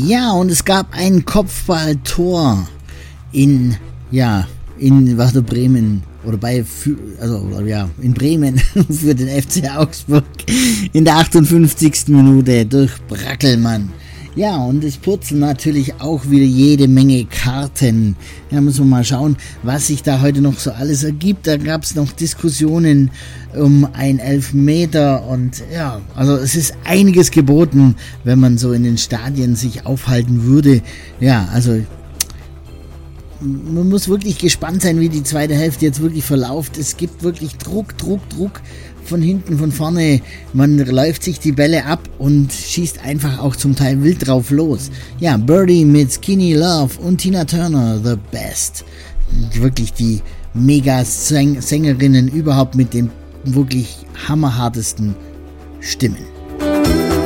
Ja, und es gab ein Kopfballtor in Werder Bremen in Bremen für den FC Augsburg in der 58. Minute durch Brackelmann. Ja, und es purzeln natürlich auch wieder jede Menge Karten. Da muss man mal schauen, was sich da heute noch so alles ergibt. Da gab es noch Diskussionen um ein Elfmeter und ja, also es ist einiges geboten, wenn man so in den Stadien sich aufhalten würde. Ja, also man muss wirklich gespannt sein, wie die zweite Hälfte jetzt wirklich verläuft. Es gibt wirklich Druck von hinten, von vorne. Man läuft sich die Bälle ab und schießt einfach auch zum Teil wild drauf los. Ja, Birdie mit Skinny Love und Tina Turner, the best. Wirklich die Mega-Sängerinnen überhaupt mit den wirklich hammerhartesten Stimmen.